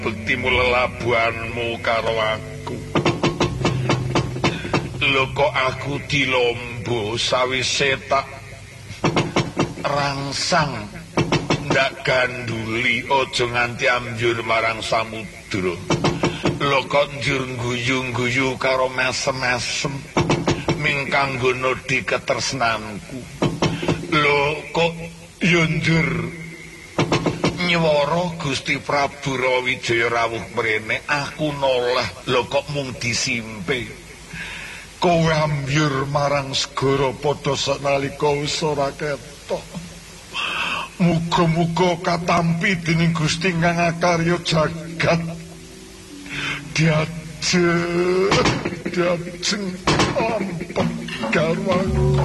bektimu lelabuhanmu karo aku. Lho kok aku dilombo sawise tak rangsang ndak ganduli aja nganti ambyur marang samudra. Lho kok njur guyu-guyu karo mesem-mesem ming kanggo nodi ketresnanku. Lho kok yo njur nyewara Gusti Prabu Rawijaya rawuh mrene aku noleh. Lho kok mung disimpe. Kowe ambyur marang segara padha sanalika ora ketok. Muga-muga katampi dening Gusti Kang Akarya jagat. Diajeng ampun garwaku.